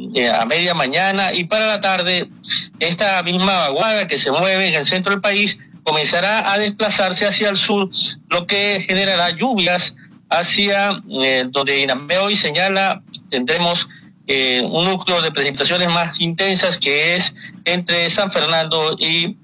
a media mañana, y para la tarde esta misma vaguada que se mueve en el centro del país comenzará a desplazarse hacia el sur, lo que generará lluvias hacia donde INAMED hoy señala tendremos un núcleo de precipitaciones más intensas, que es entre San Fernando y